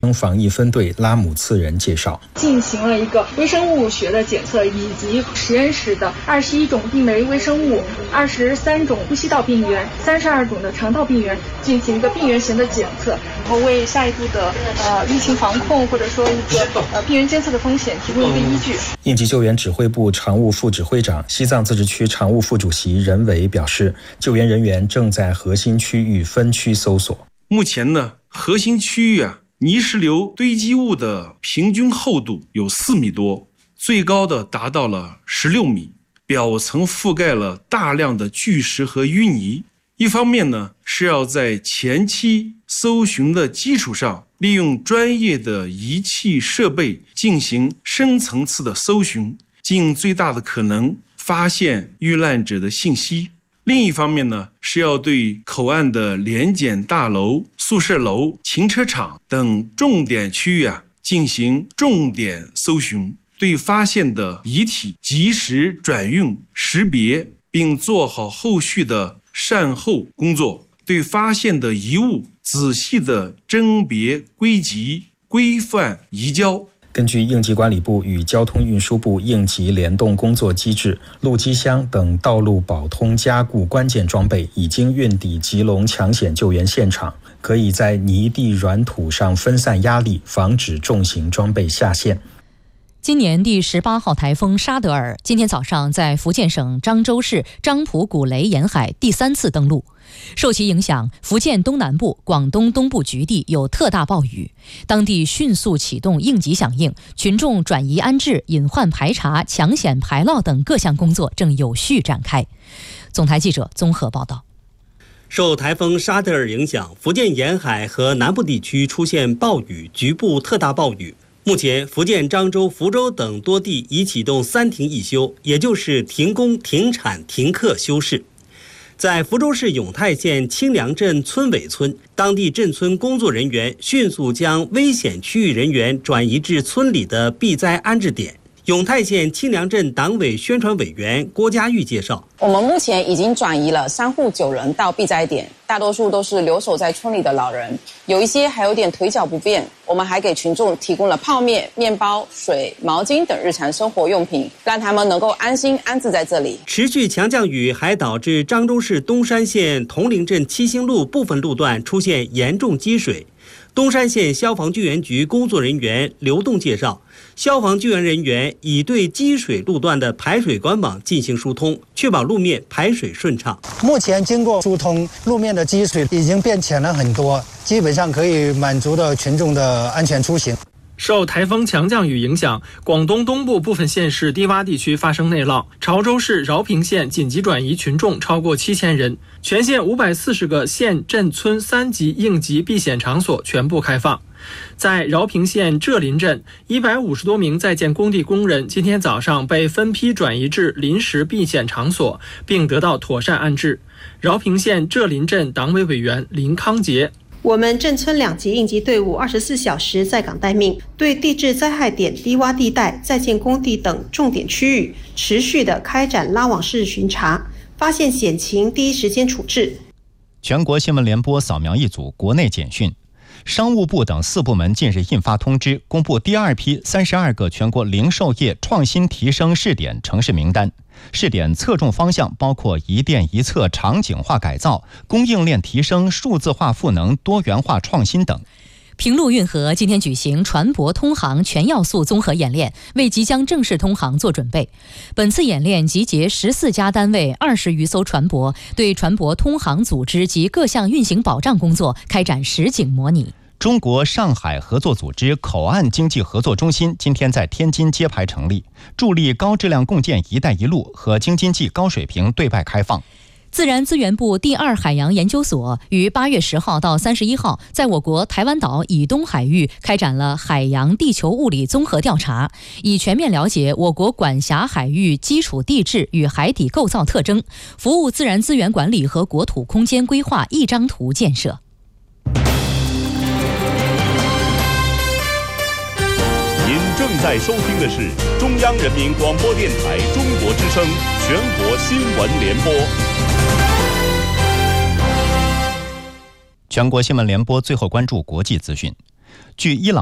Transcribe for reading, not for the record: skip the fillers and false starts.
防疫分队拉姆次人介绍， 进行了一个微生物学的检测，以及实验室的21种病媒微生物、23种呼吸道病原、32种的肠道病原进行一个病原型的检测，然后为下一步的疫情防控或者说一个病原监测的风险提供一个依据。 应急救援指挥部常务副指挥长、西藏自治区常务副主席任伟表示，救援人员正在核心区域分区搜索。 目前呢，核心区域泥石流堆积物的平均厚度有4米多，最高的达到了16米，表层覆盖了大量的巨石和淤泥。一方面呢，是要在前期搜寻的基础上，利用专业的仪器设备进行深层次的搜寻，尽最大的可能发现遇难者的信息。另一方面呢，是要对口岸的联检大楼、宿舍楼、停车场等重点区域进行重点搜寻，对发现的遗体及时转运识别，并做好后续的善后工作，对发现的遗物仔细的甄别归集，规范移交。 根据应急管理部与交通运输部应急联动工作机制，路基箱等道路保通加固关键装备已经运抵吉隆抢险救援现场，可以在泥地软土上分散压力，防止重型装备下陷。 今年第18号台风沙德尔今天早上在福建省漳州市漳浦古雷沿海第3次登陆，受其影响，福建东南部、广东东部局地有特大暴雨，当地迅速启动应急响应，群众转移安置、隐患排查、抢险排涝等各项工作正有序展开。总台记者综合报道。 受台风沙德尔影响，福建沿海和南部地区出现暴雨，局部特大暴雨。目前，福建漳州、福州等多地已启动3停1休，也就是停工、停产、停课、休市。在福州市永泰县清凉镇村尾村，当地镇村工作人员迅速将危险区域人员转移至村里的避灾安置点。永泰县清凉镇党委宣传委员郭家玉介绍， 我们目前已经转移了3户9人到避灾点，大多数都是留守在村里的老人，有一些还有点腿脚不便。我们还给群众提供了泡面、面包、水、毛巾等日常生活用品，让他们能够安心安置在这里。 持续强降雨还导致漳州市东山县铜陵镇七星路部分路段出现严重积水。东山县消防救援局工作人员刘栋介绍，消防救援人员已对积水路段的排水管网进行疏通，确保路面排水顺畅。 目前经过疏通，路面的积水已经变浅了很多，基本上可以满足到群众的安全出行。 受台风强降雨影响，广东东部部分县市低洼地区发生内涝，潮州市饶平县紧急转移群众超过7000人，全县540个县镇村3级应急避险场所全部开放。在饶平县浙林镇，150多名在建工地工人今天早上被分批转移至临时避险场所，并得到妥善安置。饶平县浙林镇党委委员林康杰， 我们镇村2级应急队伍24小时在岗待命，对地质灾害点、低洼地带、在建工地等重点区域持续地开展拉网式巡查，发现险情第一时间处置。 全国新闻联播扫描一组国内简讯。商务部等4部门近日印发通知，公布第2批32个全国零售业创新提升试点城市名单。试点侧重方向包括一店一策场景化改造、供应链提升、数字化赋能、多元化创新等。 平陆运河今天举行船舶通航全要素综合演练，为即将正式通航做准备。本次演练集结14家单位20余艘船舶，对船舶通航组织及各项运行保障工作开展实景模拟。 中国上海合作组织口岸经济合作中心今天在天津揭牌成立，助力高质量共建“一带一路”和京津冀高水平对外开放。 自然资源部第2海洋研究所于8月10号到31号在我国台湾岛以东海域开展了海洋地球物理综合调查，以全面了解我国管辖海域基础地质与海底构造特征，服务自然资源管理和国土空间规划一张图建设。 您正在收听的是中央人民广播电台中国之声全国新闻联播。 全国新闻联播最后关注国际资讯。 据伊朗